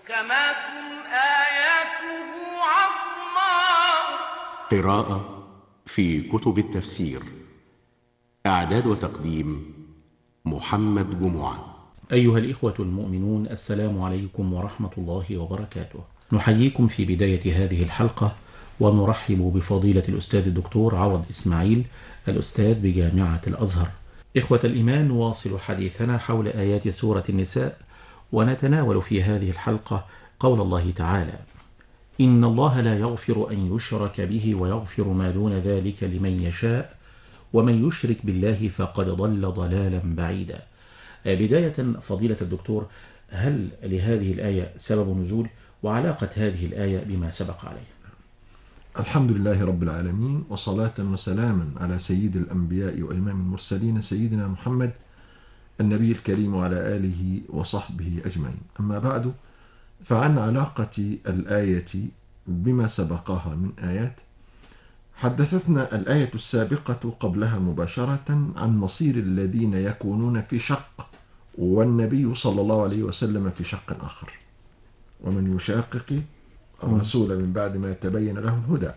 محكمات آياته عصماء. قراءة في كتب التفسير. إعداد وتقديم محمد جمعة. أيها الإخوة المؤمنون، السلام عليكم ورحمة الله وبركاته. نحييكم في بداية هذه الحلقة ونرحب بفضيلة الأستاذ الدكتور عوض إسماعيل، الأستاذ بجامعة الأزهر. إخوة الإيمان، نواصل حديثنا حول آيات سورة النساء، ونتناول في هذه الحلقة قول الله تعالى: إن الله لا يغفر أن يشرك به ويغفر ما دون ذلك لمن يشاء ومن يشرك بالله فقد ضل ضلالا بعيدا. بداية فضيلة الدكتور، هل لهذه الآية سبب نزول وعلاقة هذه الآية بما سبق عليه؟ الحمد لله رب العالمين، وصلاة وسلاما على سيد الأنبياء وإمام المرسلين سيدنا محمد النبي الكريم وعلى آله وصحبه أجمعين. أما بعد، فعن علاقة الآية بما سبقها من آيات، حدثتنا الآية السابقة قبلها مباشرة عن مصير الذين يكونون في شق، والنبي صلى الله عليه وسلم في شق آخر. ومن يشاقق الرسول من بعد ما تبين له الهدى،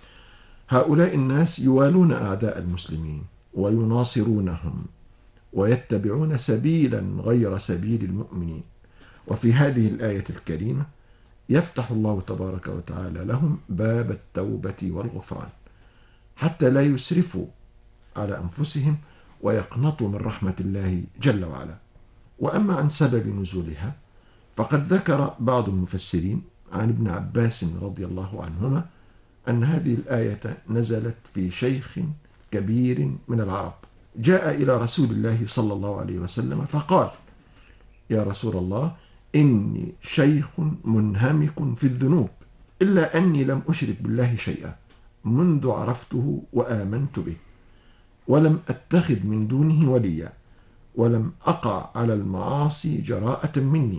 هؤلاء الناس يوالون أعداء المسلمين ويناصرونهم ويتبعون سبيلا غير سبيل المؤمنين. وفي هذه الآية الكريمة يفتح الله تبارك وتعالى لهم باب التوبة والغفران حتى لا يسرفوا على أنفسهم ويقنطوا من رحمة الله جل وعلا. وأما عن سبب نزولها، فقد ذكر بعض المفسرين عن ابن عباس رضي الله عنهما أن هذه الآية نزلت في شيخ كبير من العرب جاء إلى رسول الله صلى الله عليه وسلم فقال: يا رسول الله، إني شيخ منهمك في الذنوب، إلا أني لم أشرك بالله شيئا منذ عرفته وآمنت به، ولم أتخذ من دونه وليا، ولم أقع على المعاصي جراءة مني،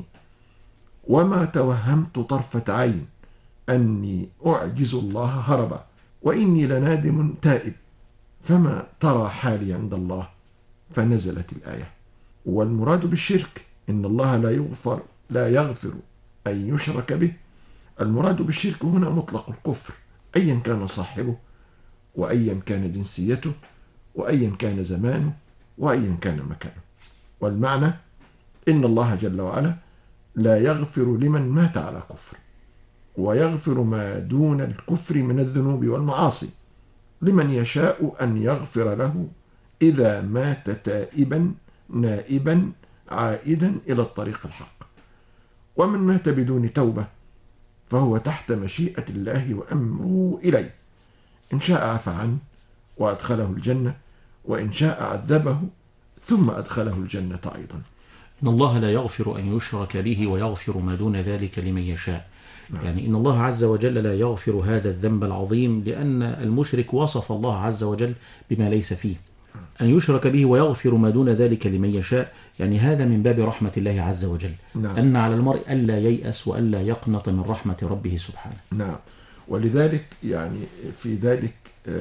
وما توهمت طرفة عين أني أعجز الله هربا، وإني لنادم تائب، فما ترى حالي عند الله؟ فنزلت الآية. والمراد بالشرك إن الله لا يغفر أن يشرك به. المراد بالشرك هنا مطلق الكفر، أيا كان صاحبه، وأيا كان جنسيته، وأيا كان زمانه، وأيا كان مكانه. والمعنى إن الله جل وعلا لا يغفر لمن مات على كفر، ويغفر ما دون الكفر من الذنوب والمعاصي لمن يشاء أن يغفر له إذا مات تائبا نائبا عائدا إلى الطريق الحق. ومن مات بدون توبة فهو تحت مشيئة الله وأمره إليه، إن شاء عفى عنه وأدخله الجنة، وإن شاء عذبه ثم أدخله الجنة أيضا. إن الله لا يغفر أن يشرك به ويغفر ما دون ذلك لمن يشاء. يعني إن الله عز وجل لا يغفر هذا الذنب العظيم، لأن المشرك وصف الله عز وجل بما ليس فيه. أن يشرك به ويغفر ما دون ذلك لمن يشاء، يعني هذا من باب رحمة الله عز وجل. أن على المرء ألا ييأس وألا يقنط من رحمة ربه سبحانه. نعم. ولذلك يعني في ذلك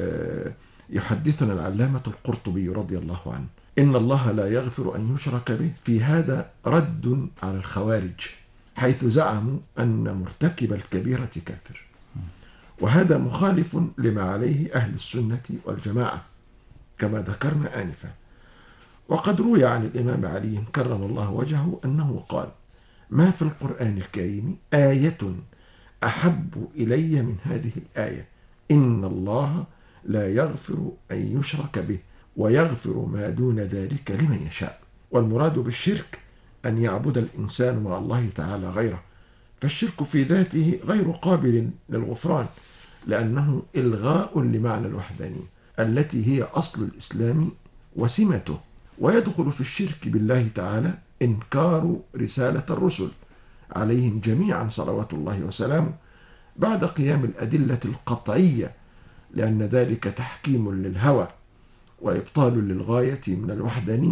يحدثنا العلامة القرطبي رضي الله عنه: إن الله لا يغفر أن يشرك به، في هذا رد على الخوارج حيث زعموا أن مرتكب الكبيرة كافر، وهذا مخالف لما عليه أهل السنة والجماعة كما ذكرنا آنفا. وقد روي عن الإمام علي كرم الله وجهه أنه قال: ما في القرآن الكريم آية أحب إلي من هذه الآية، إن الله لا يغفر أن يشرك به ويغفر ما دون ذلك لمن يشاء. والمراد بالشرك أن يعبد الإنسان مع الله تعالى غيره، فالشرك في ذاته غير قابل للغفران، لأنه إلغاء لمعنى الوحدانية التي هي أصل الإسلام وسمته. ويدخل في الشرك بالله تعالى إنكار رسالة الرسل عليهم جميعا صلوات الله وسلامه بعد قيام الأدلة القطعية، لأن ذلك تحكيم للهوى وإبطال للغاية من الوحدانية